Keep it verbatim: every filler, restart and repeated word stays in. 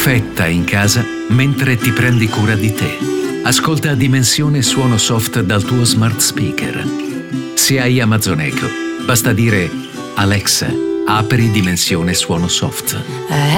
perfetta in casa mentre ti prendi cura di te. Ascolta Dimensione Suono Soft dal tuo smart speaker. Se hai Amazon Echo, basta dire Alexa, apri Dimensione Suono Soft.